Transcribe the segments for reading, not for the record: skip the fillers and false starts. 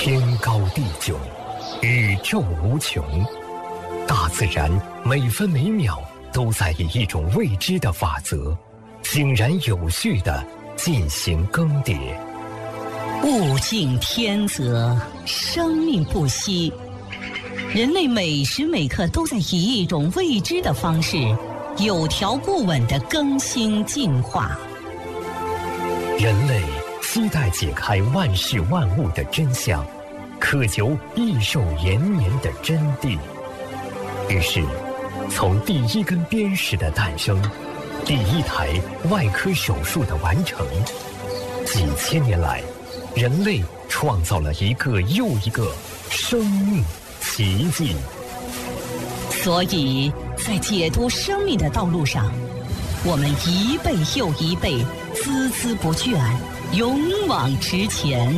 天高地久，宇宙无穷，大自然每分每秒都在以一种未知的法则，井然有序地进行更迭。 物竞天择，生命不息。人类每时每刻都在以一种未知的方式，有条不紊地更新进化。 人类期待解开万事万物的真相，渴求益寿延年的真谛。于是，从第一根砭石的诞生，第一台外科手术的完成，几千年来，人类创造了一个又一个生命奇迹。 所以在解读生命的道路上，我们一辈又一辈，孜孜不倦，勇往直前。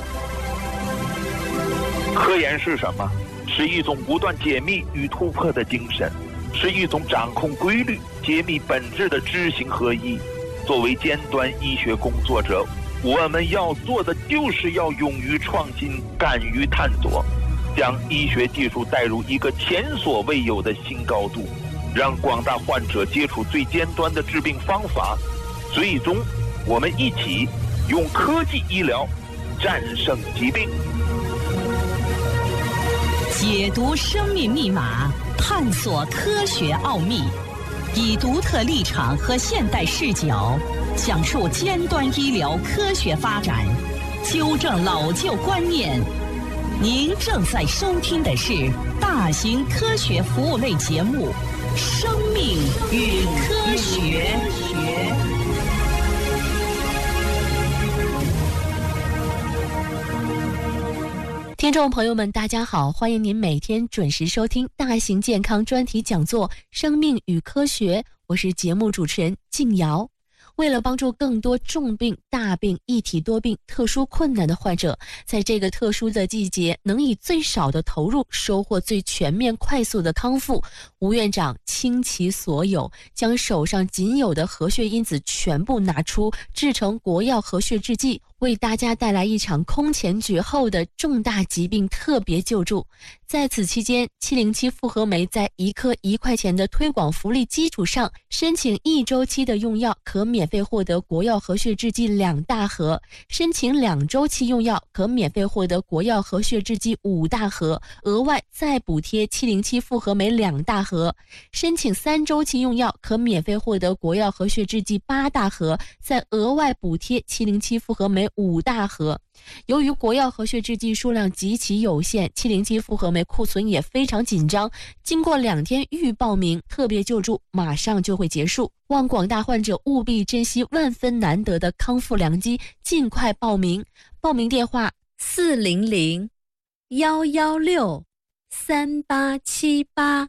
科研是什么？是一种不断解密与突破的精神，是一种掌控规律、解密本质的知行合一。作为尖端医学工作者，我们要做的就是要勇于创新，敢于探索，将医学技术带入一个前所未有的新高度，让广大患者接触最尖端的治病方法，最终我们一起用科技医疗战胜疾病。 解读生命密码，探索科学奥秘，以独特立场和现代视角讲述尖端医疗科学发展，纠正老旧观念。您正在收听的是大型科学服务类节目《生命与科学》。听众朋友们，大家好，欢迎您每天准时收听大型健康专题讲座《生命与科学》，我是节目主持人静瑶。为了帮助更多重病、大病、一体多病、特殊困难的患者，在这个特殊的季节能以最少的投入收获最全面快速的康复，吴院长倾其所有，将手上仅有的活血因子全部拿出，制成国药活血制剂，为大家带来一场空前绝后的重大疾病特别救助。在此期间，707复合酶在1颗1块钱的推广福利基础上，申请1周期的用药可免费获得国药活血制剂2大盒，申请2周期用药可免费获得国药活血制剂5大盒，额外再补贴707复合酶2大盒，申请3周期用药可免费获得国药活血制剂8大盒，再额外补贴707复合酶5大盒。由于国药活血制剂数量极其有限，707复合酶库存也非常紧张，经过2天预报名，特别救助马上就会结束，望广大患者务必珍惜万分难得的康复良机，尽快报名。报名电话400-116-3878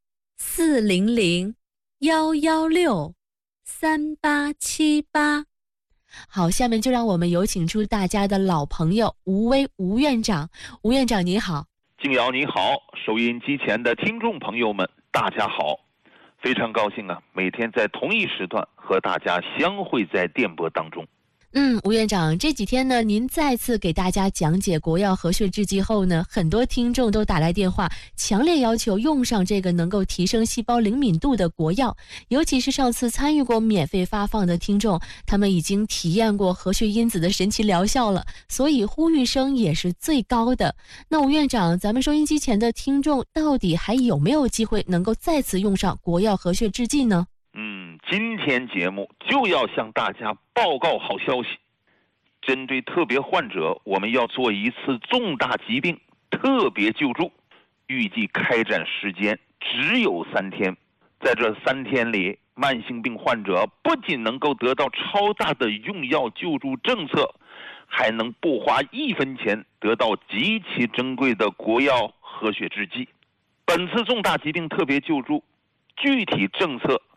400-116-3878。好，下面就让我们有请出大家的老朋友吴威吴院长。吴院长你好。 静瑶你好，收音机前的听众朋友们大家好，非常高兴啊，每天在同一时段和大家相会在电波当中。 吴院长，这几天呢，您再次给大家讲解国药活血制剂后呢，很多听众都打来电话，强烈要求用上这个能够提升细胞灵敏度的国药。尤其是上次参与过免费发放的听众，他们已经体验过活血因子的神奇疗效了，所以呼吁声也是最高的。那吴院长，咱们收音机前的听众到底还有没有机会能够再次用上国药活血制剂呢？ 今天节目就要向大家报告好消息，针对特别患者，我们要做一次重大疾病特别救助，预计开展时间只有3天。在这3天里，慢性病患者不仅能够得到超大的用药救助政策，还能不花1分钱得到极其珍贵的国药活血制剂。本次重大疾病特别救助具体政策